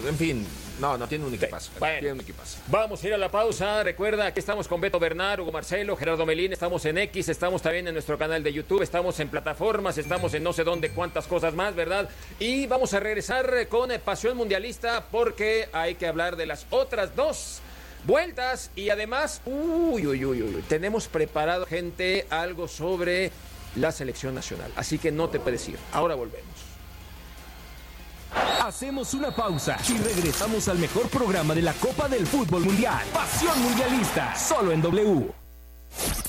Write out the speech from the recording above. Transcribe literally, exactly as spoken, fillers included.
en fin, no, no, tiene un equipazo. Bueno, tiene un equipazo. Vamos a ir a la pausa. Recuerda que estamos con Beto Bernard, Hugo Marcelo, Gerardo Melín, estamos en X, estamos también en nuestro canal de YouTube, estamos en plataformas, estamos en no sé dónde, cuántas cosas más, ¿verdad? Y vamos a regresar con Pasión Mundialista porque hay que hablar de las otras dos vueltas y además, uy, uy, uy, uy, tenemos preparado, gente, algo sobre la selección nacional. Así que no te puedes ir. Ahora volvemos. Hacemos una pausa y regresamos al mejor programa de la Copa del Fútbol Mundial. Pasión Mundialista, solo en W.